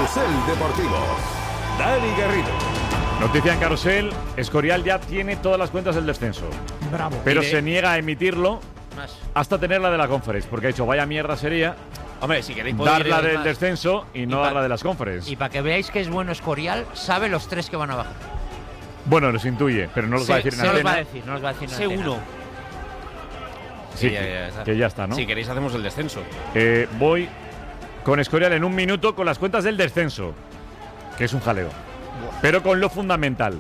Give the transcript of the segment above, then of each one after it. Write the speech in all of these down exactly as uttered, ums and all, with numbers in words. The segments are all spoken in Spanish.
Carrusel Deportivo. Dani Garrido. Noticia en Carrusel, Escorial ya tiene todas las cuentas del descenso. Bravo. Pero de... se niega a emitirlo más. hasta tener la de la Conference, porque ha dicho, vaya mierda sería Hombre, si queréis dar la del más. descenso y no y dar pa... la de las Conference. Y para que veáis que es bueno Escorial, sabe los tres que van a bajar. Bueno, los intuye, pero no los Se, va a decir en No los va a antena. decir, no los va a decir en Sé antena. uno. Sí, ya, que, ya, ya que ya está, ¿no? Si queréis hacemos el descenso. Eh, voy con Escorial en un minuto con las cuentas del descenso, que es un jaleo. Pero con lo fundamental.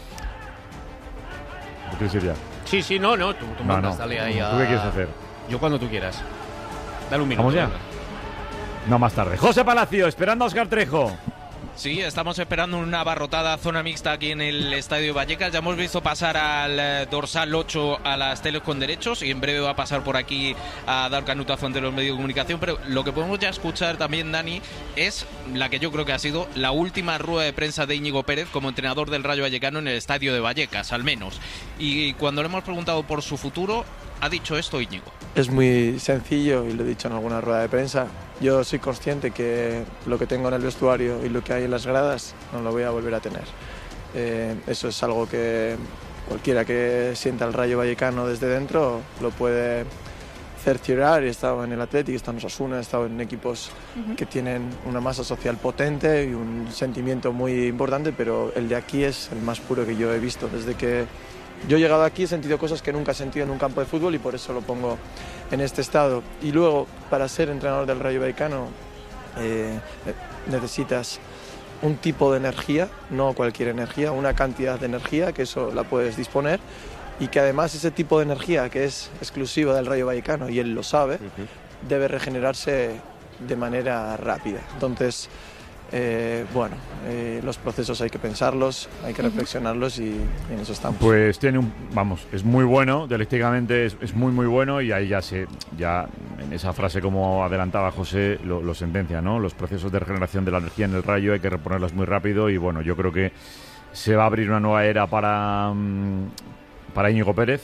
¿Qué quieres decir ya? Sí, sí, no, no, tú, tú No, mandas, no. dale ahí a... ¿Tú qué quieres hacer? Yo cuando tú quieras. Dale un minuto. ¿Vamos ya? venga. No, más tarde. José Palacio, esperando a Óscar Trejo. Sí, estamos esperando una abarrotada zona mixta aquí en el Estadio de Vallecas. Ya hemos visto pasar al eh, dorsal ocho a las teles con derechos y en breve va a pasar por aquí a dar canutazo ante los medios de comunicación. Pero lo que podemos ya escuchar también, Dani, es la que yo creo que ha sido la última rueda de prensa de Íñigo Pérez como entrenador del Rayo Vallecano en el Estadio de Vallecas, al menos. Y cuando le hemos preguntado por su futuro, ha dicho esto Íñigo. Es muy sencillo y lo he dicho en alguna rueda de prensa. Yo soy consciente que lo que tengo en el vestuario y lo que hay en las gradas no lo voy a volver a tener. Eh, eso es algo que cualquiera que sienta el Rayo Vallecano desde dentro lo puede cerciorar. He estado en el Athletic, he estado en Osasuna, he estado en equipos uh-huh. que tienen una masa social potente y un sentimiento muy importante, pero el de aquí es el más puro que yo he visto. Desde que yo he llegado aquí he sentido cosas que nunca he sentido en un campo de fútbol y por eso lo pongo en este estado. Y luego, para ser entrenador del Rayo Vallecano, eh, necesitas un tipo de energía, no cualquier energía, una cantidad de energía, que eso la puedes disponer, y que además ese tipo de energía que es exclusiva del Rayo Vallecano, y él lo sabe, uh-huh. debe regenerarse de manera rápida. Entonces, Eh, bueno, eh, los procesos hay que pensarlos, hay que uh-huh. reflexionarlos y, y en eso estamos. Pues tiene un, vamos, es muy bueno, dialécticamente es, es muy muy bueno y ahí ya se, ya en esa frase como adelantaba José lo, lo sentencia, ¿no? Los procesos de regeneración de la energía en el Rayo hay que reponerlos muy rápido y bueno, yo creo que se va a abrir una nueva era para para Íñigo Pérez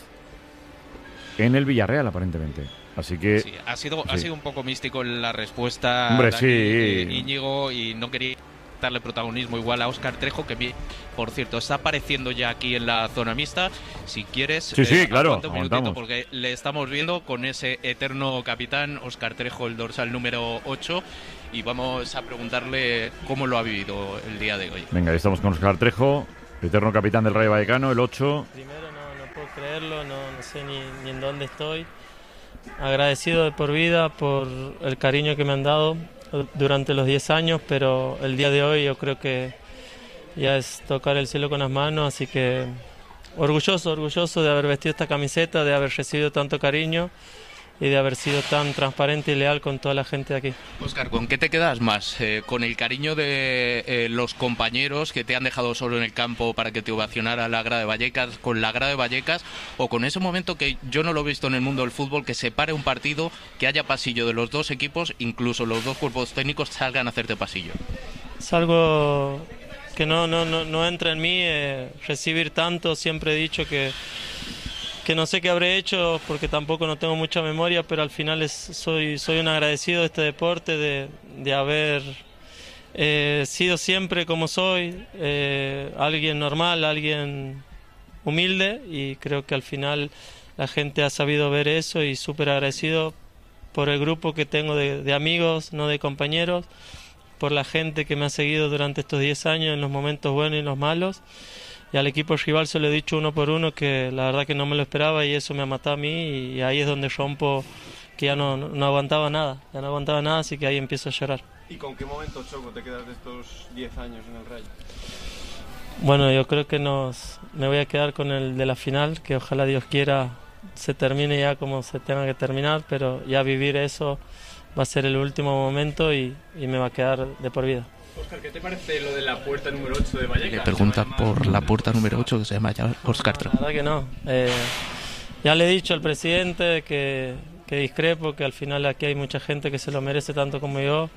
en el Villarreal aparentemente. Así que sí, ha sido sí. ha sido un poco místico la respuesta. Hombre, Dani, sí. eh, Íñigo, y no quería darle protagonismo igual a Óscar Trejo, que por cierto está apareciendo ya aquí en la zona mixta. Si quieres, sí, sí, eh, claro, un minutito porque le estamos viendo con ese eterno capitán Óscar Trejo, el dorsal número ocho, y vamos a preguntarle cómo lo ha vivido el día de hoy. Venga, estamos con Óscar Trejo, eterno capitán del Rayo Vallecano, el ocho. Primero no, no puedo creerlo, no, no sé ni, ni en dónde estoy. Agradecido de por vida por el cariño que me han dado durante los diez años, pero el día de hoy yo creo que ya es tocar el cielo con las manos, así que orgulloso, orgulloso de haber vestido esta camiseta, de haber recibido tanto cariño y de haber sido tan transparente y leal con toda la gente de aquí. Óscar, ¿con qué te quedas más? Eh, ¿Con el cariño de eh, los compañeros que te han dejado solo en el campo para que te ovacionara la grada de Vallecas, con la grada de Vallecas, o con ese momento que yo no lo he visto en el mundo del fútbol, que se pare un partido, que haya pasillo de los dos equipos, incluso los dos cuerpos técnicos salgan a hacerte pasillo? Es algo que no, no, no, no entra en mí, eh, recibir tanto. Siempre he dicho que que no sé qué habré hecho porque tampoco no tengo mucha memoria, pero al final es, soy, soy un agradecido de este deporte, de, de haber eh, sido siempre como soy, eh, alguien normal, alguien humilde, y creo que al final la gente ha sabido ver eso y súper agradecido por el grupo que tengo de, de amigos, no de compañeros, por la gente que me ha seguido durante estos diez años en los momentos buenos y en los malos. Y al equipo rival se lo he dicho uno por uno que la verdad que no me lo esperaba y eso me ha matado a mí, y ahí es donde rompo, que ya no, no aguantaba nada, ya no aguantaba nada, así que ahí empiezo a llorar. ¿Y con qué momento, Choco, te quedas de estos diez años en el Rayo? Bueno, yo creo que nos me voy a quedar con el de la final, que ojalá Dios quiera se termine ya como se tenga que terminar, pero ya vivir eso va a ser el último momento y, y me va a quedar de por vida. Óscar, ¿qué te parece lo de la puerta número ocho de Vallecas? Le pregunta por la puerta número ocho, que se llama ya Óscar Trejo. La verdad que no. Eh, ya le he dicho al presidente que, que discrepo, que al final aquí hay mucha gente que se lo merece tanto como yo,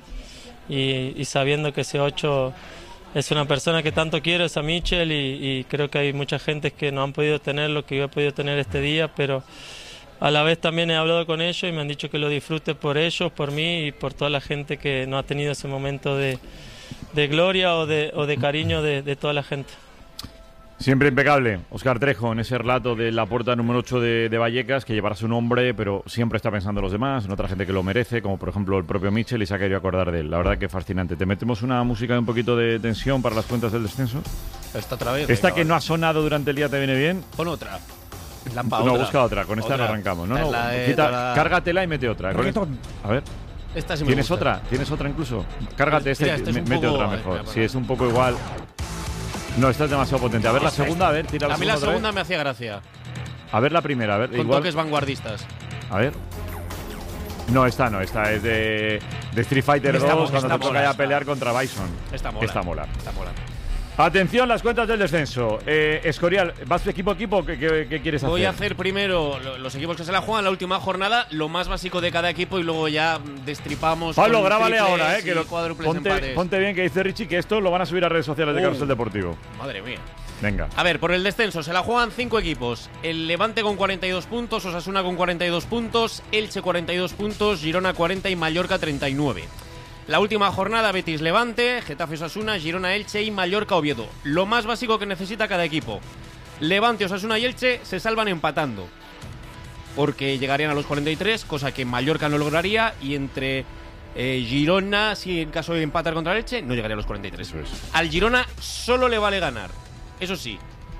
y, y sabiendo que ese ocho es una persona que tanto quiero, es a Michel, y, y creo que hay mucha gente que no han podido tener lo que yo he podido tener este día, pero a la vez también he hablado con ellos y me han dicho que lo disfrute por ellos, por mí y por toda la gente que no ha tenido ese momento de de gloria o de, o de cariño de, de toda la gente. Siempre impecable, Óscar Trejo, en ese relato de la puerta número ocho de, de Vallecas, que llevará su nombre, pero siempre está pensando en los demás, en otra gente que lo merece, como por ejemplo el propio Mitchell, y se ha querido acordar de él. La verdad que fascinante. ¿Te metemos una música de un poquito de tensión para las cuentas del descenso? Esta otra vez. Esta venga, que vale. no ha sonado durante el día te viene bien. Pon otra. Lampa, no, otra. busca otra, con esta Otra. no arrancamos. No, Esta no, es la de quita, toda la- cárgatela y mete otra. Con- Reggaetón. A ver. Esta sí me ¿Tienes gusta. otra? ¿Tienes otra incluso? Cárgate esta Mira, y esta es me- un mete poco- otra ay, mejor. espera, Sí, es un poco igual. No, esta es demasiado potente. A ver la Esta, segunda, a ver, tira la A mí la segunda otra segunda vez. me hacía gracia. A ver la primera, a ver, Con igual. toques vanguardistas. A ver. No, esta no, esta es de, de Street Fighter Esta dos, mola, cuando esta te toca mola, ya esta. pelear contra Bison. Esta mola. Esta mola. Esta mola. Atención, las cuentas del descenso. Eh, Escorial, ¿vas equipo a equipo? ¿Qué, qué, qué quieres Voy a hacer? hacer primero lo- los equipos que se la juegan la última jornada, lo más básico de cada equipo y luego ya destripamos. Pablo, con grábale triples ahora, eh, que y lo, cuádruples ponte, empates. ponte bien que dice Richie que esto lo van a subir a redes sociales de Uh. Carrusel Deportivo. Madre mía. Venga. A ver, por el descenso se la juegan cinco equipos. El Levante con cuarenta y dos puntos, Osasuna con cuarenta y dos puntos, Elche cuarenta y dos puntos, Girona cuarenta y Mallorca treinta y nueve. La última jornada, Betis Levante, Getafe Osasuna, Girona Elche y Mallorca Oviedo. Lo más básico que necesita cada equipo. Levante, Osasuna y Elche se salvan empatando, porque llegarían a los cuarenta y tres, cosa que Mallorca no lograría, y entre eh, Girona, si en caso de empatar contra el Elche, no llegaría a los cuarenta y tres. Eso es. Al Girona solo le vale ganar. Eso sí,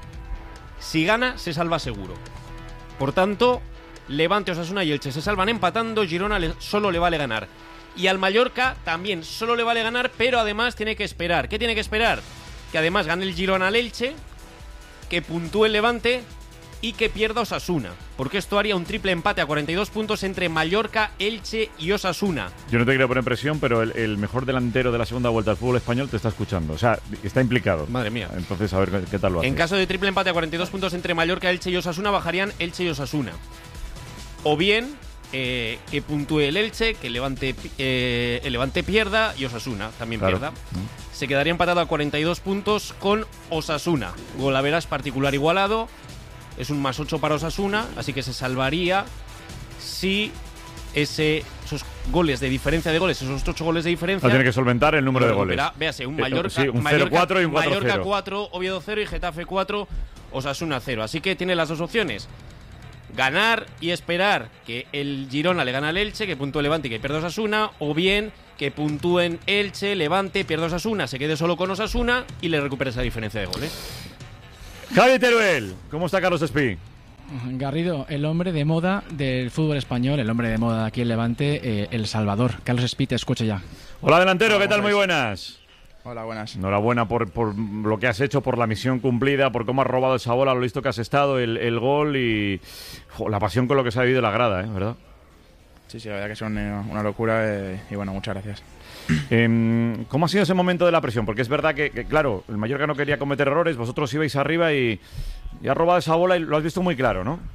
si gana, se salva seguro. Por tanto, Levante, Osasuna y Elche se salvan empatando, Girona le- solo le vale ganar. Y al Mallorca también solo le vale ganar, pero además tiene que esperar. ¿Qué tiene que esperar? Que además gane el Girona al Elche, que puntúe el Levante y que pierda Osasuna. Porque esto haría un triple empate a cuarenta y dos puntos entre Mallorca, Elche y Osasuna. Yo no te quiero poner presión, pero el, el mejor delantero de la segunda vuelta del fútbol español te está escuchando. O sea, está implicado. Madre mía. Entonces, a ver qué, qué tal lo hace. En caso de triple empate a cuarenta y dos puntos entre Mallorca, Elche y Osasuna, bajarían Elche y Osasuna. O bien eh, que puntúe el Elche, que el Levante, eh, el Levante pierda y Osasuna también Claro. pierda. Se quedaría empatado a cuarenta y dos puntos con Osasuna. Golaveras particular igualado. Es un más ocho para Osasuna, así que se salvaría si ese, esos goles de diferencia de goles, esos ocho goles de diferencia. No tiene que solventar el número lo de goles. recupera. Véase, un Eh, Mallorca, sí, un Mallorca- cero cuatro y un cuatro cero. Mallorca cuatro, Oviedo cero y Getafe cuatro, Osasuna cero. Así que tiene las dos opciones. Ganar y esperar que el Girona le gane al Elche, que puntúe Levante y que pierda Osasuna, o bien que puntúen Elche, Levante, pierda Osasuna, se quede solo con Osasuna y le recupere esa diferencia de goles. Javi Teruel, ¿cómo está Carlos Espí? Garrido, el hombre de moda del fútbol español, el hombre de moda aquí en Levante, eh, El Salvador. Carlos Espí, te escucho ya. Hola, delantero, ¿qué tal? ¿cómo Muy estáis? buenas. Hola, buenas. Enhorabuena por, por lo que has hecho, por la misión cumplida, por cómo has robado esa bola, lo listo que has estado, el, el gol y jo, la pasión con lo que se ha vivido la grada, ¿eh? ¿Verdad? Sí, sí, la verdad que son eh, una locura eh, y bueno, muchas gracias. Eh, ¿Cómo ha sido ese momento de la presión? Porque es verdad que, que, claro, el Mallorca no quería cometer errores, vosotros ibais arriba y, y has robado esa bola y lo has visto muy claro, ¿no?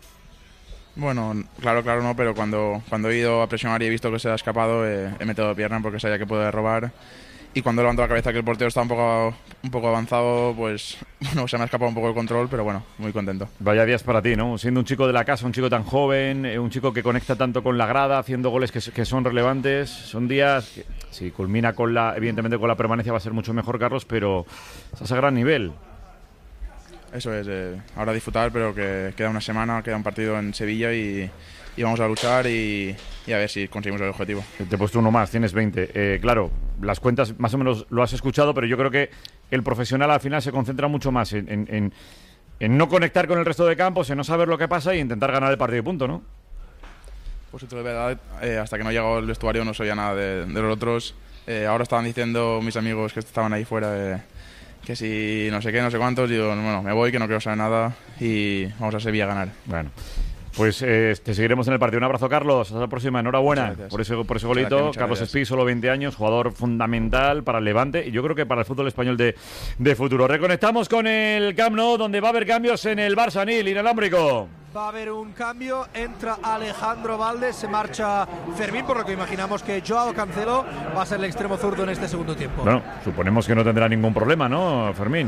Bueno, claro, claro no, pero cuando, cuando he ido a presionar y he visto que se ha escapado, eh, he metido pierna porque sabía que puede robar. Y cuando levanto la cabeza que el portero está un poco, un poco avanzado, pues bueno, se me ha escapado un poco el control, pero bueno, muy contento. Vaya días para ti, ¿no? Siendo un chico de la casa, un chico tan joven, eh, un chico que conecta tanto con la grada, haciendo goles que, que son relevantes. Son días que, si culmina con la, evidentemente con la permanencia va a ser mucho mejor, Carlos, pero estás a gran nivel. Eso es, eh, ahora disfrutar, pero que queda una semana, queda un partido en Sevilla y, y vamos a luchar y, y a ver si conseguimos el objetivo. Te he puesto uno más, tienes veinte. Eh, claro, las cuentas más o menos lo has escuchado, pero yo creo que el profesional al final se concentra mucho más en, en, en, en no conectar con el resto de campos, en no saber lo que pasa y intentar ganar el partido y punto, ¿no? Pues de verdad, eh, hasta que no llegó al vestuario no sabía nada de, de los otros. Eh, ahora estaban diciendo mis amigos que estaban ahí fuera eh, que si no sé qué, no sé cuántos. Y digo, bueno, me voy, que no quiero saber nada y vamos a Sevilla a ganar. Bueno. Pues eh, te seguiremos en el partido. Un abrazo, Carlos. Hasta la próxima. Enhorabuena Muchas gracias. por ese, por ese Muchas golito. gracias, muchas Carlos gracias. Espí, solo veinte años, jugador fundamental para el Levante y yo creo que para el fútbol español de, de futuro. Reconectamos con el Camp Nou, donde va a haber cambios en el Barça, Nil, inalámbrico. Va a haber un cambio, entra Alejandro Valdes, se marcha Fermín, por lo que imaginamos que Joao Cancelo va a ser el extremo zurdo en este segundo tiempo. Bueno, suponemos que no tendrá ningún problema, ¿no, Fermín?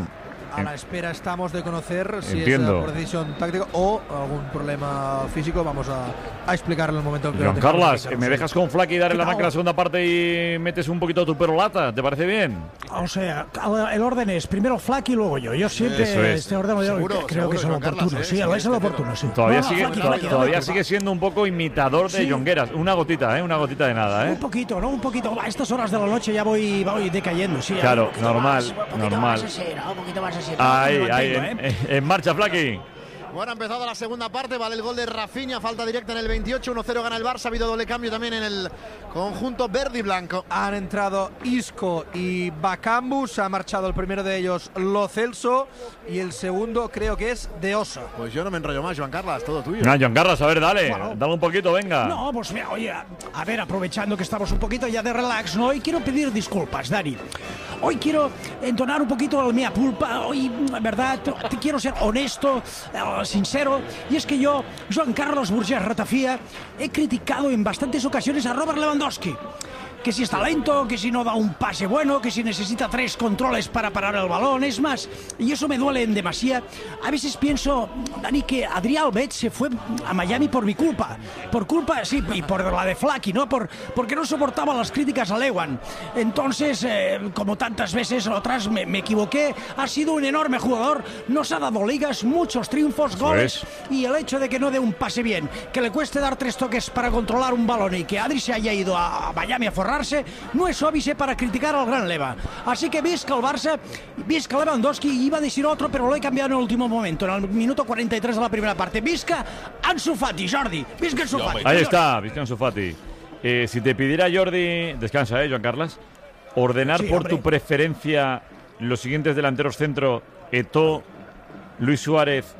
A la espera estamos de conocer si Entiendo. es por decisión táctica o algún problema físico. Vamos a, a explicarlo en el momento en que Juan lo tengamos Carlos, aquí, ¿me dejas con Flaky dar el arranque a la tal? segunda parte y metes un poquito tu perolata? ¿Te parece bien? O sea, el orden es primero Flaky y luego yo. Yo siempre Eso es. este orden yo Seguro, creo seguro, que es lo Joan Carlos, oportuno. ¿eh? Sí, Sí, es este lo tema. oportuno, sí. Todavía, No, no, sigue, Flaky, to- Flaky, todavía Flaky. sigue siendo un poco imitador de Sí. Jongueras. Una gotita, ¿eh? Una gotita de nada, ¿eh? Un poquito, ¿no? Un poquito. A estas horas de la noche ya voy, voy decayendo, sí. Claro, Un poquito normal, más, un poquito normal. más así, ¿no? Un poquito más así. Ahí, Me ahí, mantengo, en, ¿eh? en marcha, Flaky. Bueno, ha empezado la segunda parte, vale el gol de Rafinha, falta directa en el veintiocho, uno cero gana el Barça, ha habido doble cambio también en el conjunto verde y blanco. Han entrado Isco y Bacambus, ha marchado el primero de ellos Lo Celso y el segundo creo que es De Osa. Pues yo no me enrollo más, Joan Carlos, todo tuyo. No, John Carlos, a ver, dale. Bueno. Dale un poquito, venga. No, pues mira, oye, a ver, aprovechando que estamos un poquito ya de relax, ¿no? Hoy quiero pedir disculpas, Dani. Hoy quiero entonar un poquito el mea culpa. Hoy, verdad, te quiero ser honesto, eh, sincero. Y es que yo, Joan Carlos Burgés Ratafia, he criticado en bastantes ocasiones a Robert Lewandowski. Que si está lento, que si no da un pase bueno, que si necesita tres controles para parar el balón. Es más, y eso me duele en demasía, a veces pienso, Dani, que Adrià Albet se fue a Miami por mi culpa. Por culpa, sí, y por la de Flaky, ¿no? Por, porque no soportaba las críticas a Lewan. Entonces, eh, como tantas veces otras, me, me equivoqué. Ha sido un enorme jugador, nos ha dado ligas, muchos triunfos, Eso goles. es. Y el hecho de que no dé un pase bien, que le cueste dar tres toques para controlar un balón y que Adri se haya ido a, a Miami a forrar, no es óbice para criticar al gran Leva. Así que visca el Barça, visca Lewandowski. Iba a decir otro, pero lo he cambiado en el último momento, en el minuto cuarenta y tres de la primera parte. Visca Ansu Fati, Jordi. Visca Ansu Fati. Ahí está, Vizca Ansu Fati. Eh, si te pidiera Jordi, descansa, ¿eh, Joan Carlos? Ordenar Sí, por hombre. tu preferencia los siguientes delanteros centro: Eto'o, Luis Suárez,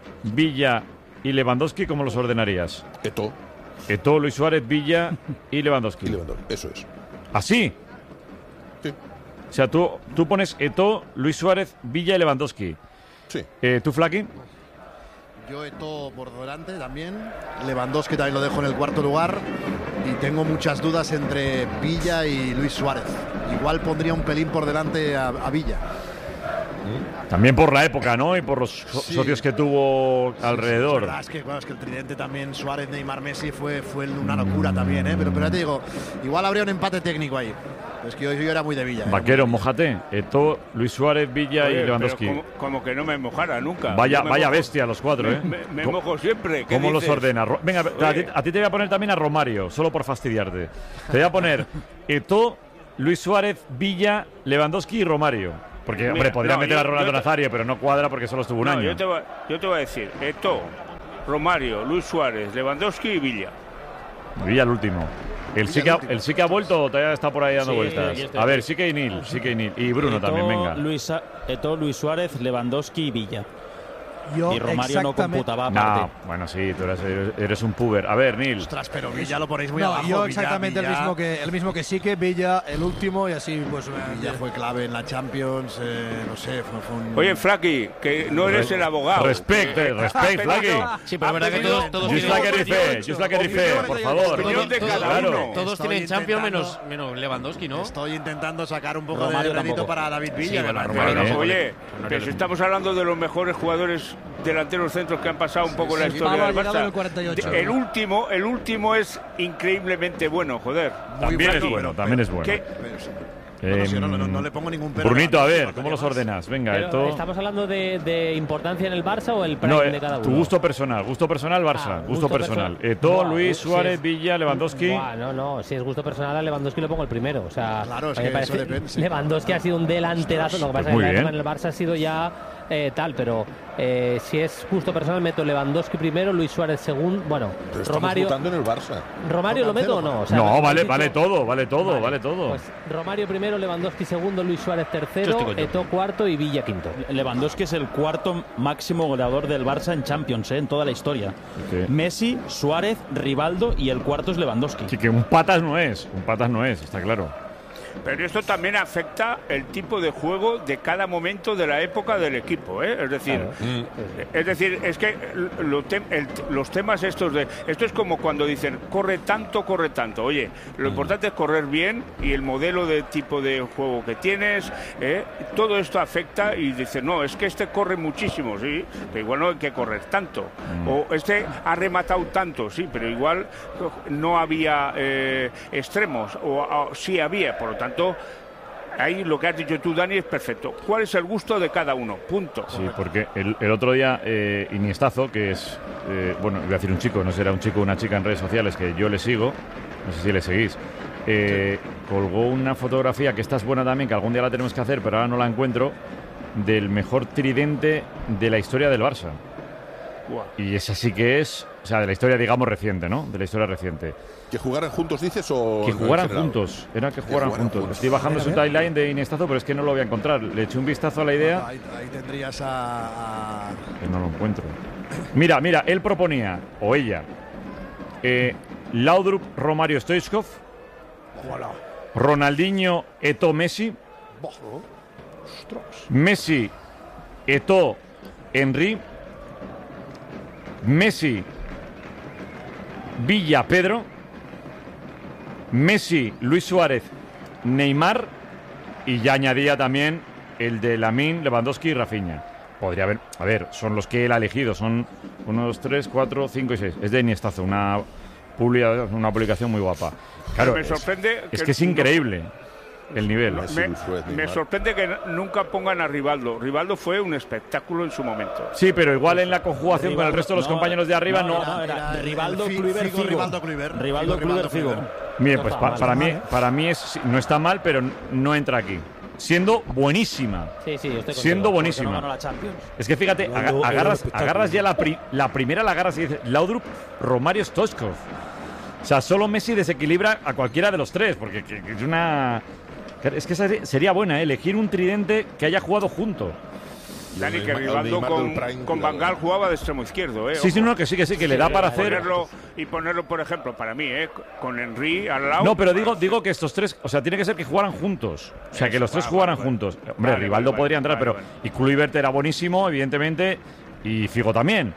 Villa y Lewandowski, ¿cómo los ordenarías? Eto'o. Eto'o, Luis Suárez, Villa y Lewandowski. Y Lewandowski, eso es. ¿Así? Sí. O sea, tú, tú pones Eto'o, Luis Suárez, Villa y Lewandowski. Sí. Eh, ¿Tú, Flaky? Yo Eto'o por delante también, Lewandowski también lo dejo en el cuarto lugar y tengo muchas dudas entre Villa y Luis Suárez. Igual pondría un pelín por delante a, a Villa. También por la época, ¿no? Y por los so- Sí. socios que tuvo Sí, alrededor. sí, es, verdad, es que, bueno, es que el tridente también, Suárez, Neymar, Messi, fue, fue una locura también, ¿eh? Pero, pero ya te digo, igual habría un empate técnico ahí. Es que yo, yo era muy de Villa. ¿eh? Vaquero, mojate. Eto'o, Luis Suárez, Villa Oye, y pero Lewandowski. Como, como que no me mojara nunca. Vaya, Yo me vaya mojo- bestia los cuatro, ¿eh? Me, me ¿Cómo- mojo siempre. ¿Qué ¿Cómo los dices? ordena? Ro- Venga, a ti, Oye. a ti te voy a poner también a Romario, solo por fastidiarte. Te voy a poner Eto'o, Luis Suárez, Villa, Lewandowski y Romario. Porque, Mira, hombre, podría no, meter yo- a Rolando yo te- Nazario, pero no cuadra porque solo estuvo un No, año. Yo te, voy, yo te voy a decir, Eto'o, Romario, Luis Suárez, Lewandowski y Villa. Villa el último. El sí, que ha, el sí que ha vuelto o todavía está por ahí dando Sí, vueltas. yo estoy A aquí. ver, sí que y Nil, sí que y Nil. Y Bruno Eto'o, también, venga. Luis, Sa- Eto'o, Luis Suárez, Lewandowski y Villa. Yo y Romario no exactamente- computaba No, aparte. bueno, sí, tú eres, eres un puber. A ver, Nil. Ostras, pero Villa lo ponéis muy No, abajo. yo Villa, exactamente Villa, el mismo que el mismo que sí que Villa, el último y así pues. Villa fue clave en la Champions, eh, no sé, fue, fue un... Oye, Flaky, que no eres el abogado. Respect, eh, respect, Flaky. Sí, pero es verdad que todos, todos Just like a rife, just like a rife, por favor. Opinión de cada Claro. uno. Todos Estoy tienen Champions intentando- menos, menos Lewandowski, ¿no? Estoy intentando sacar un poco Romario de rédito tampoco. para David Villa. Sí, me bueno, parece. Romario Vale. tampoco. Oye, pero si estamos hablando de los mejores jugadores delanteros centros que han pasado un poco en la sí, historia Pablo ha del llegado en Barça. el cuarenta y ocho. El último, el último es increíblemente bueno, joder. También es bueno, bueno, pero- también es bueno. ¿Qué? Pero sí. Eh, No, no, sí, no, no, no le pongo ningún pero. Brunito, a ver, Faltaría ¿cómo los más. ordenas? Venga, Pero, esto. ¿estamos hablando de, de importancia en el Barça o el prime No, de eh, cada uno? tu gusto personal, gusto personal Barça, Ah, gusto, gusto personal. personal. Eto'o, Buah, Luis, sí, Suárez, es- Villa, Lewandowski. Buah, no, no, si es gusto personal a Lewandowski lo pongo el primero. O sea, Claro, es me que parece eso depende, sí. Lewandowski ha sido un delanterazo. Lo que Pues pasa es muy que la bien. época en el Barça ha sido ya eh, tal, pero eh, si es gusto personal meto Lewandowski primero, Luis Suárez segundo. Bueno, Pero estamos Romario. votando en el Barça. ¿Romario lo meto o no? O sea, No, me- me vale, has dicho- vale todo, vale todo, vale, Vale, todo. Pues Romario primero, Lewandowski segundo, Luis Suárez Yo tercero, estoy con yo. Eto'o cuarto y Villa quinto. Lewandowski es el cuarto máximo goleador del Barça en Champions, ¿eh? En toda la historia. Sí. Messi, Suárez, Rivaldo y el cuarto es Lewandowski. Sí, que un patas no es, un patas no es, está claro. pero esto también afecta el tipo de juego de cada momento de la época del equipo, ¿eh? Es decir, claro. es decir, es que lo te, el, los temas estos de esto es como cuando dicen corre tanto, corre tanto. Oye, lo importante es correr bien y el modelo de tipo de juego que tienes, ¿eh? Todo esto afecta y dicen, no, es que este corre muchísimo, sí, pero igual no hay que correr tanto. Mm. O este ha rematado tanto, sí, pero igual no había eh, extremos, o, o sí había, por lo tanto, ahí lo que has dicho tú, Dani, es perfecto. ¿Cuál es el gusto de cada uno? Punto. Sí, porque el, el otro día eh, Iniestazo, que es, eh, bueno, voy a decir un chico, no sé si era un chico o una chica en redes sociales, que yo le sigo, no sé si le seguís, eh, sí. colgó una fotografía, que esta es buena también, que algún día la tenemos que hacer, pero ahora no la encuentro, del mejor tridente de la historia del Barça. Wow. Y esa sí que es, o sea, de la historia, digamos, reciente, ¿no? De la historia reciente. ¿Que jugaran juntos, dices, o...? Que jugaran juntos, era que jugaran, que jugaran juntos. juntos. Estoy bajando su timeline de Iniestazo, pero es que no lo voy a encontrar. Le eché un vistazo a la idea. Ahí, ahí tendrías a... a... Que no lo encuentro. Mira, mira, él proponía, o ella, eh, Laudrup, Romario, Stoichkov, voilà. Ronaldinho, Eto'o, Messi, Messi, Eto'o, Henry, Messi, Villa, Pedro, Messi, Luis Suárez, Neymar, y ya añadía también el de Lamine, Lewandowski y Rafinha. Podría haber, a ver, son los que él ha elegido, son uno, dos, tres, cuatro, cinco y seis. Es de Iniestazo, una, publica, una publicación muy guapa. Claro, me es, sorprende es que que es increíble. El nivel. Me, me sorprende que nunca pongan a Rivaldo. Rivaldo fue un espectáculo en su momento. Sí, pero igual en la conjugación Rivaldo, con el resto de los no, compañeros de arriba no. no, no era Rivaldo, Kluivert, Figo. Rivaldo, Kluivert. Rivaldo, Kluivert, Figo. Mire, pues pa, para mí, para mí es, no está mal, pero no entra aquí. Siendo buenísima. Sí, sí, estoy siendo buenísima. No ganó la Champions. Es que fíjate, ag agarras, agarras ya la, pri la primera, la agarras y dices Laudrup, Romario, Stoichkov. O sea, solo Messi desequilibra a cualquiera de los tres, porque que, que es una. Es que sería buena, ¿eh? Elegir un tridente que haya jugado junto. Dani, que Rivaldo con, con Van Gaal jugaba de extremo izquierdo, ¿eh? Sí, sí, no, que sí, que sí, que sí, le da para hacer... Ponerlo, y ponerlo, por ejemplo, para mí, ¿eh? Con Henry al lado... No, pero digo, digo que estos tres, o sea, tiene que ser que jugaran juntos. O sea, que los tres ah, jugaran vale, juntos. Hombre, vale, Rivaldo vale, podría entrar, vale, pero... Vale. Y Kluivert era buenísimo, evidentemente, y Figo también.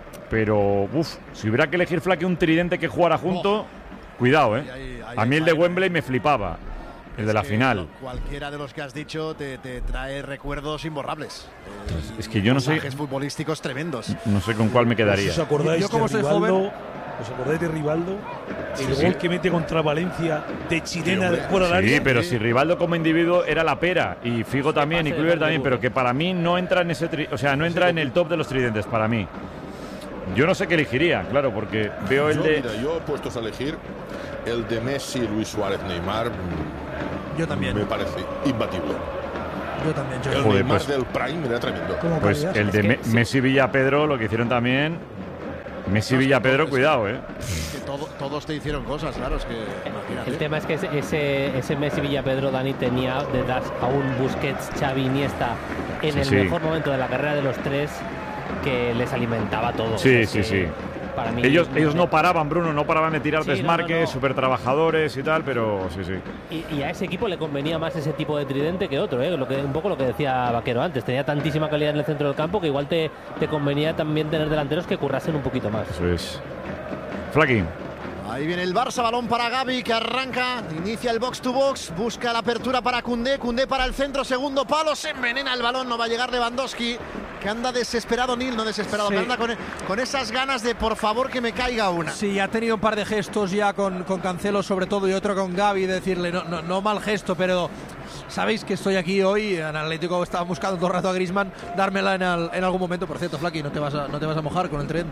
Pero, uff, si hubiera que elegir, Flaque, un tridente que jugara junto, oh. cuidado, ¿eh? Ahí, ahí, ahí, a mí el de Wembley me flipaba. El de la final. Cualquiera de los que has dicho te, te trae recuerdos imborrables. Eh, es que yo no sé. Futbolísticos tremendos. No sé con cuál me quedaría. ¿Os acordáis yo como de soy Rivaldo? Joven? ¿Os acordáis de Rivaldo? El sí, gol sí. que mete contra Valencia de chilena sí, de fuera del área. Sí, pero si Rivaldo como individuo era la pera y Figo también y Kluivert también, pero que para mí no entra en ese, tri o sea, no entra en el top de los tridentes para mí. Yo no sé qué elegiría, claro, porque veo el yo, de. Mira, yo puestos a elegir el de Messi, Luis Suárez, Neymar. Yo también. Me parece imbatible. Yo también. Yo el Joder, Neymar pues, del Prime era tremendo. Pues el de Me Messi Villa Pedro, lo que hicieron también. Messi no, Villa Pedro, cuidado, eh. Es que todo, todos te hicieron cosas, claro, es que imagínate. El tema es que ese, ese, ese Messi Villa Pedro, Dani, tenía detrás a un Busquets, Xavi, Iniesta en sí, el sí. mejor momento de la carrera de los tres, que les alimentaba todo. Sí, o sea, sí, sí. Para mí, ellos, ellos no paraban, Bruno, no paraban de tirar sí, desmarques, no, no, no. súper trabajadores y tal, pero sí, sí. Y, y a ese equipo le convenía más ese tipo de tridente que otro, ¿eh? Lo que, un poco lo que decía Vaquero antes. Tenía tantísima calidad en el centro del campo que igual te, te convenía también tener delanteros que currasen un poquito más. Eso es. Flaky. Ahí viene el Barça, balón para Gavi, que arranca, inicia el box to box, busca la apertura para Koundé, Koundé para el centro, segundo palo, se envenena el balón, no va a llegar Lewandowski, que anda desesperado, Nil, no desesperado, sí. pero anda con, con esas ganas de por favor que me caiga una. Sí, ha tenido un par de gestos ya con, con Cancelo sobre todo y otro con Gavi, decirle, no, no, no mal gesto, pero sabéis que estoy aquí hoy, en Atlético estaba buscando todo el rato a Griezmann, dármela en, al, en algún momento, por cierto, Flaky, no te vas a, no te vas a mojar con el tridente.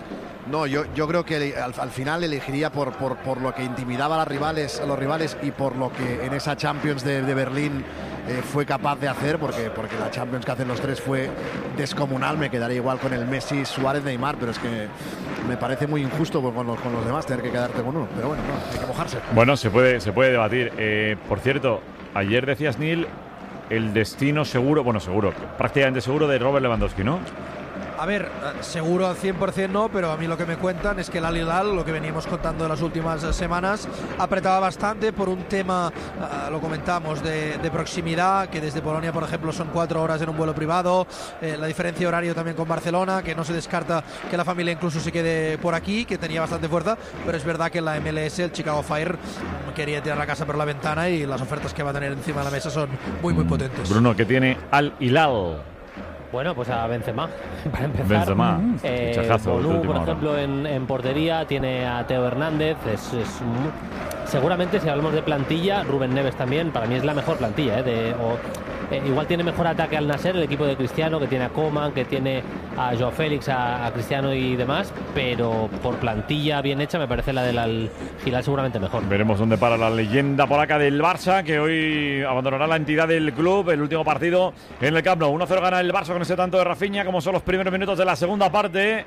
No, yo, yo creo que al, al final elegiría por, por, por lo que intimidaba a, las rivales, a los rivales y por lo que en esa Champions de, de Berlín eh, fue capaz de hacer, porque, porque la Champions que hacen los tres fue descomunal. Me quedaría igual con el Messi, Suárez, Neymar, pero es que me parece muy injusto con los, con los demás tener que quedarte con uno. Pero bueno, no, hay que mojarse. Bueno, se puede, se puede debatir. Eh, por cierto, ayer decías, Neil, el destino seguro, bueno, seguro, prácticamente seguro de Robert Lewandowski, ¿no? A ver, seguro al cien por cien no, pero a mí lo que me cuentan es que el Al Hilal, lo que veníamos contando en las últimas semanas, apretaba bastante por un tema, uh, lo comentamos, de, de proximidad, que desde Polonia, por ejemplo, son cuatro horas en un vuelo privado, eh, la diferencia de horario también con Barcelona, que no se descarta que la familia incluso se quede por aquí, que tenía bastante fuerza, pero es verdad que en la M L S el Chicago Fire quería tirar la casa por la ventana y las ofertas que va a tener encima de la mesa son muy, muy potentes. Bruno, que tiene Al Hilal. Bueno, pues a Benzema, para empezar. Benzema, eh, fichajazo de Bonu, última por hora. ejemplo, en, en portería, tiene a Teo Hernández. Es, es muy- seguramente, si hablamos de plantilla, Rubén Neves también, para mí es la mejor plantilla. ¿eh? De, o, eh, igual tiene mejor ataque al Nasser, el equipo de Cristiano, que tiene a Coman, que tiene a Joao Félix, a, a Cristiano y demás, pero por plantilla bien hecha me parece la del Al Hilal seguramente mejor. Veremos dónde para la leyenda polaca del Barça, que hoy abandonará la entidad del club. El último partido en el Camp Nou. uno cero gana el Barça con ese tanto de Rafinha, como son los primeros minutos de la segunda parte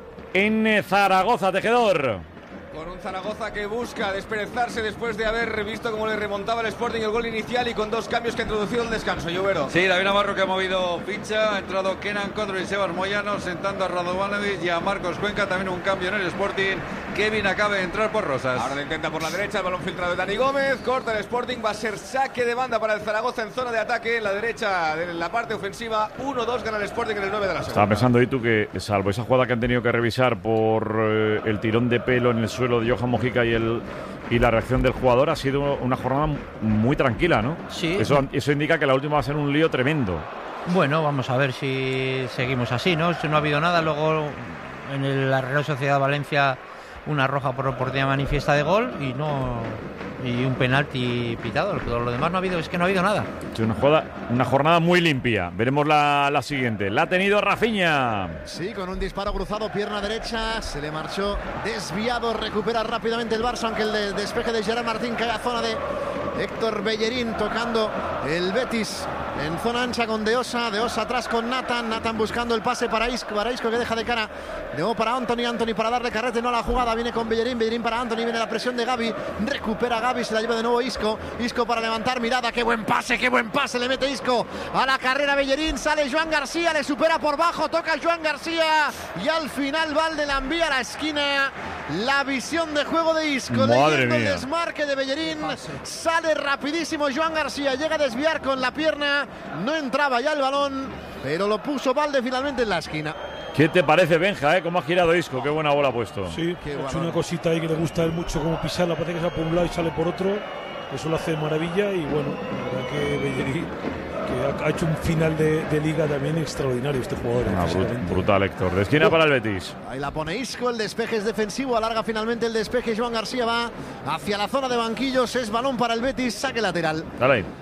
en Zaragoza. Tejedor. Con un Zaragoza que busca desperezarse después de haber visto cómo le remontaba el Sporting el gol inicial y con dos cambios que ha introducido el descanso. Llovero. Sí, David Navarro que ha movido ficha, ha entrado Kenan Kodro y Sebas Moyano, sentando a Radovanovic y a Marcos Cuenca, también un cambio en el Sporting. Kevin acaba de entrar por Rosas. Ahora lo intenta por la derecha, el balón filtrado de Dani Gómez, corta el Sporting, va a ser saque de banda para el Zaragoza en zona de ataque, en la derecha de la parte ofensiva, uno dos gana el Sporting en el nueve de la segunda. Estaba pensando, Itu, que salvo esa jugada que han tenido que revisar por eh, el tirón de pelo en el suelo de Johan Mojica y el y la reacción del jugador, ha sido una jornada muy tranquila, ¿no? Sí. Eso, eso indica que la última va a ser un lío tremendo. Bueno, vamos a ver si seguimos así, ¿no? Si no ha habido nada, luego en el- la Real Sociedad Valencia una roja por oportunidad manifiesta de gol y no y un penalti pitado. Todo lo demás no ha habido, es que no ha habido nada. Es una, jugada, una jornada muy limpia. Veremos la, la siguiente. La ha tenido Rafinha. Sí, con un disparo cruzado, pierna derecha, se le marchó desviado, recupera rápidamente el Barça, aunque el de- despeje de Gerard Martín cae a zona de Héctor Bellerín, tocando el Betis en zona ancha con Deosa, Deosa atrás con Nathan, Nathan buscando el pase para Isco, para Isco que deja de cara, de nuevo para Anthony, Anthony para darle carrete, no a la jugada, viene con Bellerín, Bellerín para Anthony, viene la presión de Gavi, recupera Gavi, se la lleva de nuevo Isco, Isco para levantar mirada, qué buen pase, qué buen pase, le mete Isco a la carrera Bellerín, sale Joan García, le supera por bajo, toca Joan García y al final Valde la envía a la esquina, la visión de juego de Isco, Madre leyendo el mía. desmarque de Bellerín, sale rapidísimo Joan García, llega a desviar con la pierna, no entraba ya el balón, pero lo puso Valde finalmente en la esquina. ¿Qué te parece, Benja? Eh? ¿Cómo ha girado Isco? Qué buena bola ha puesto. Sí, ha hecho una cosita ahí que le gusta a él mucho, como pisarla, parece que sale por un lado y sale por otro. Eso lo hace de maravilla y bueno, la verdad que Bellerín, que ha, ha hecho un final de, de liga también extraordinario este jugador. Una físicamente. brut- brutal, Héctor. De esquina para el Betis. Ahí la pone Isco, el despeje es defensivo, alarga finalmente el despeje, Joan García va hacia la zona de banquillos, es balón para el Betis, saque lateral. Dale ahí.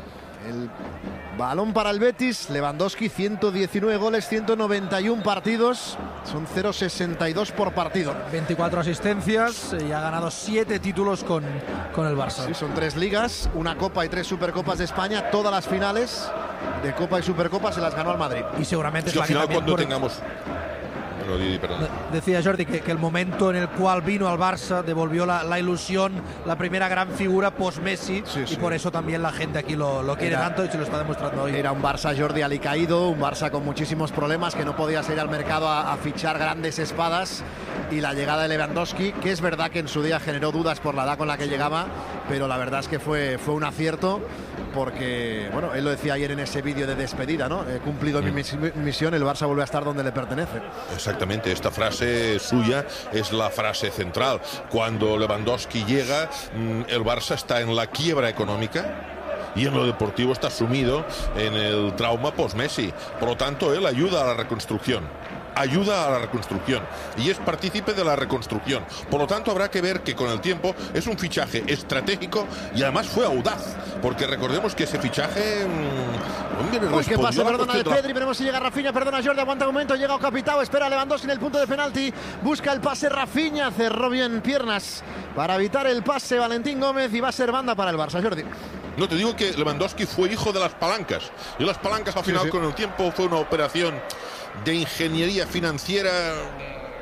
El balón para el Betis, Lewandowski, ciento diecinueve goles, ciento noventa y uno partidos, son cero coma sesenta y dos por partido. veinticuatro asistencias y ha ganado siete títulos con, con el Barça. Sí, son tres ligas, una Copa y tres Supercopas de España, todas las finales de Copa y Supercopa se las ganó al Madrid. Y seguramente Es que al final cuando tengamos... Bueno, Didi, perdón. Decía Jordi que, que el momento en el cual vino al Barça devolvió la, la ilusión, la primera gran figura post-Messi, y sí. por eso también la gente aquí lo, lo quiere Era- tanto y se lo está demostrando hoy. Era un Barça Jordi alicaído, un Barça con muchísimos problemas, que no podía salir al mercado a, a fichar grandes espadas, y la llegada de Lewandowski, que es verdad que en su día generó dudas por la edad con la que llegaba, pero la verdad es que fue, fue un acierto, porque, bueno, él lo decía ayer en ese vídeo de despedida, ¿no? He cumplido mi mis- misión, el Barça vuelve a estar donde le pertenece. Exactamente, esta frase suya es la frase central. Cuando Lewandowski llega, mm, el Barça está en la quiebra económica y en lo deportivo está sumido en el trauma post-Messi. Por lo tanto, él ayuda a la reconstrucción. Ayuda a la reconstrucción y es partícipe de la reconstrucción. Por lo tanto, habrá que ver que con el tiempo es un fichaje estratégico y además fue audaz, porque recordemos que ese fichaje mmm, hombre, Uy, qué respondió pase, a la perdona de cuestión de la- Pedri, veremos si llega Rafinha, perdona Jordi, aguanta un momento, llega Capitao, espera Lewandowski en el punto de penalti, busca el pase Rafinha, cerró bien piernas para evitar el pase Valentín Gómez y va a ser banda para el Barça, Jordi. No, te digo que Lewandowski fue hijo de las palancas. Y las palancas al Sí, final sí. con el tiempo fue una operación de ingeniería financiera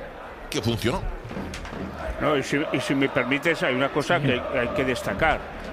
que funcionó. No, y si, y si me permites, hay una cosa que hay, hay que destacar.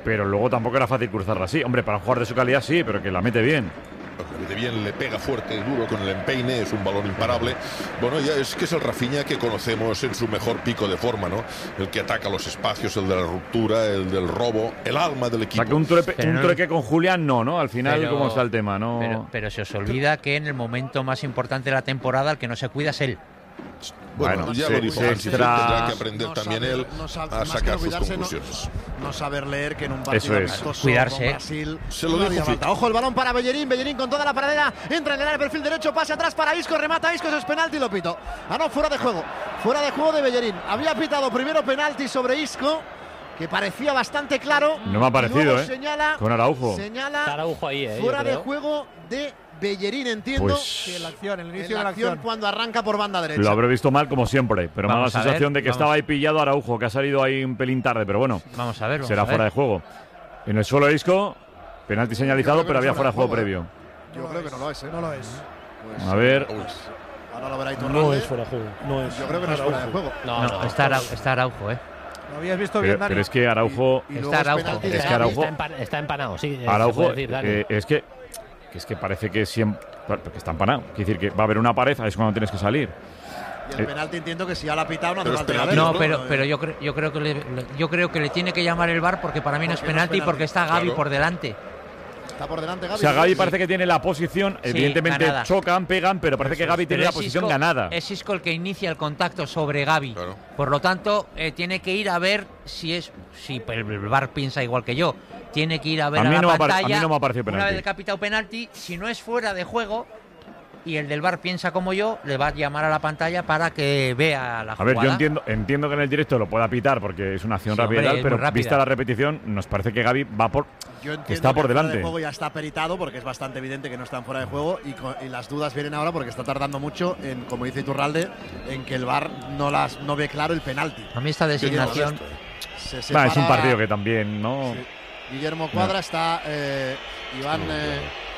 pero luego tampoco era fácil cruzarla así. Hombre, para jugar de su calidad sí, pero que la mete bien. Le mete bien, le pega fuerte y duro con el empeine, es un balón imparable. Bueno, ya es que es el Rafinha que conocemos en su mejor pico de forma, ¿no? El que ataca los espacios, el de la ruptura, el del robo, el alma del equipo. O sea, que un, trepe, un trueque con Julián no, ¿no? Al final, pero, ¿cómo está el tema? No. Pero, pero se os olvida que en el momento más importante de la temporada el que no se cuida es él. Bueno, bueno ya se, lo dijo, se extra... tendrá que aprender no también saber, él no sabe, a sacar sus cuidarse, conclusiones. No, no saber leer que en un partido Eso es. amistoso Cuidarse. con Brasil se lo no dijo falta. Ojo el balón para Bellerín, Bellerín con toda la paradera, entra en el área, perfil derecho, pase atrás para Isco, remata Isco, eso es penalti, lo pito. Ah no, fuera de juego, fuera de juego de Bellerín. Había pitado primero penalti sobre Isco, que parecía bastante claro. No me ha parecido, ¿eh? Señala, con Araujo. Señala Araujo ahí, ¿eh? fuera de juego de Bellerín, entiendo. Pues, que en la acción, en el inicio en la de la acción, cuando arranca por banda derecha. Lo habré visto mal como siempre, pero me da la Vamos a sensación ver, de que vamos. estaba ahí pillado Araujo, que ha salido ahí un pelín tarde, pero bueno, Vamos a ver. Vamos será a ver. fuera de juego. En el suelo Isco, penalti señalizado, pero había fuera de juego previo. Yo creo que no lo es, ¿eh? no lo es. Pues, A ver. ahora lo verá Iturralde. No es fuera de juego. No es. Yo creo que no es fuera de juego. No, no, está, Araujo, está Araujo, ¿eh? Lo habías visto Pero, bien, Dani. pero es que Araujo, Y- y luego Está es Araujo. penalti de Es que Gavi. Araujo- Está, empa- está empanado, sí. eh, se Araujo, puede decir, Dani. eh, es que, que es que parece que siempre, porque está empanado. Quiere decir que va a haber una pared, ahí es cuando tienes que salir. Y el Eh, penalti entiendo que si ya la ha pitado no hace pero es falta penalti, verlo, No, pero, pero yo, creo, yo, creo que le, le- yo creo que le tiene que llamar el V A R porque para mí no es Porque no es penalti, penalti. porque está Gavi Claro. por delante. Está por delante Gavi. O sea, Gavi Sí. parece que tiene la posición, evidentemente ganada. chocan, pegan, pero parece que Gavi tiene Pero la es posición Isco- ganada. Es Isco el que inicia el contacto sobre Gavi. Claro. Por lo tanto, eh, tiene que ir a ver si es. Si el V A R piensa igual que yo. Tiene que ir a ver A a, mí la no me ha pare- a pantalla. mí no me ha parecido Una penalti. vez que ha pitado penalti, si no es fuera de juego y el del V A R piensa como yo, le va a llamar a la pantalla para que vea la A jugada. ver, yo entiendo, entiendo que en el directo lo pueda pitar porque es una acción Sí, rápida, y hombre, tal, es pero muy rápida. vista la repetición, nos parece que Gavi va por. Yo entiendo está por que fuera delante. de juego ya está peritado porque es bastante evidente que no están fuera de juego y, co- y las dudas vienen ahora porque está tardando mucho en, como dice Iturralde, en que el V A R no las no ve claro el penalti. A mí esta designación. Se Va, es separa un partido ahora que también, ¿no? Guillermo Cuadra, está eh, Iván eh,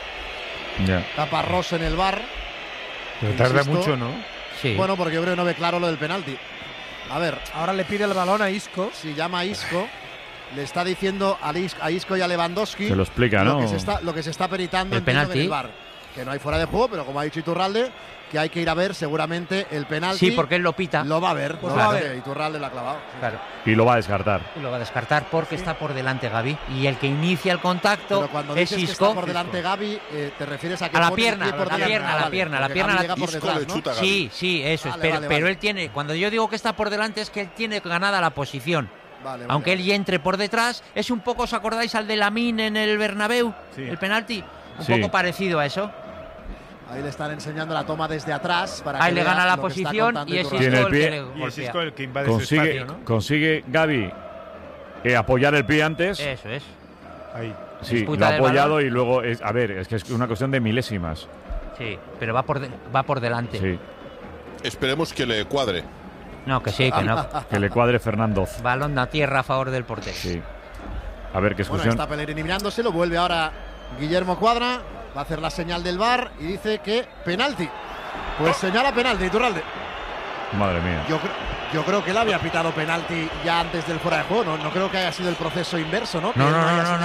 Ya. Caparrós en el V A R. Pero tarda Insisto. mucho, ¿no? Sí. Bueno, porque yo creo que no ve claro lo del penalti. A ver, Ahora le pide el balón a Isco. si llama a Isco, le está diciendo a Is- a Isco y a Lewandowski Se lo explica, lo ¿no? que se está, lo que se está peritando El entiendo que en penalti. el V A R. Que no hay fuera de juego, pero como ha dicho Iturralde, que hay que ir a ver seguramente el penalti. Sí, porque él lo pita. Lo va a ver, Pues ¿no? lo va a Porque ver. Iturralde lo ha clavado. Claro. Y lo va a descartar. Y lo va a descartar porque está por delante Gavi. Y el que inicia el contacto Pero cuando es dices que Isco. está por delante Gavi, eh, te refieres a que A la pone el pierna, pie por la delante. pierna, Ah, la vale, pierna, la porque pierna Gavi la- llega por Isco detrás, le ¿no? chuta a Gavi. Sí, sí, eso es. Vale, Pero, vale, pero vale. él tiene, cuando yo digo que está por delante es que él tiene ganada la posición. Vale, vale. Aunque él ya entre por detrás, es un poco, ¿os acordáis al de Lamine en el Bernabéu? Sí. El penalti. Un Sí. poco parecido a eso. Ahí le están enseñando la toma desde atrás para Ahí que le vea gana la lo que está posición contando y es Iturralde. Tiene Isco el el pie. que le Y es golpea. Isco el que invade su Consigue, espacio, ¿no? consigue Gavi eh, apoyar el pie antes. Eso es. Ahí. Sí, disputa lo ha del apoyado balón. y luego es, a ver, es que es una cuestión de milésimas. Sí, pero va por, de- va por delante. Sí, Esperemos que le cuadre. No, que sí, que no. que le cuadre Fernando. Balón a tierra a favor del portero. Sí. A ver qué Bueno, excursión. está Pellegrini mirándoselo, vuelve ahora Guillermo Cuadra, va a hacer la señal del V A R y dice que penalti. Pues señala penalti, Iturralde. Madre mía. Yo, cre- yo creo que él había pitado penalti ya antes del fuera de juego, no, no creo que haya sido el proceso inverso, ¿no? No, Que él no, no, haya no,